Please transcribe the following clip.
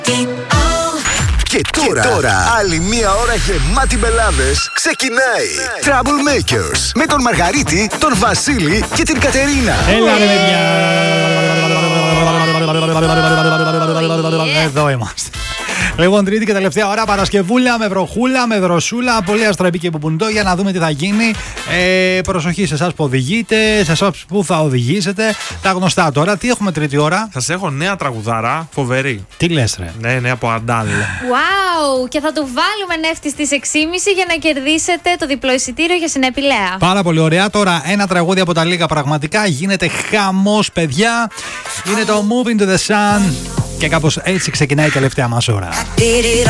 Και τώρα, άλλη μία ώρα γεμάτη μπελάδες ξεκινάει. Troublemakers με τον Μαργαρίτη, τον Βασίλη και την Κατερίνα. Έλα ρε παιδιά. Εδώ είμαστε. Λοιπόν, τρίτη και τελευταία ώρα, Παρασκευούλα με βροχούλα, με δροσούλα, πολύ αστραπή και πουπουντό για να δούμε τι θα γίνει. Προσοχή σε εσάς που οδηγείτε, σε εσάς που θα οδηγήσετε. Τα γνωστά τώρα. Τι έχουμε τρίτη ώρα? Σας έχω νέα τραγουδάρα, φοβερή. Τι λες ρε? Ναι, από Αντάλ. Wow! Και θα του βάλουμε νεύτη στις 6.30 για να κερδίσετε το διπλό εισιτήριο για Συνεπιλέα. Πάρα πολύ ωραία. Τώρα ένα τραγούδι από τα λίγα πραγματικά. Γίνεται χαμός, παιδιά. Είναι το Moving to the Sun. Και κάπως έτσι ξεκινάει η τελευταία μας ώρα.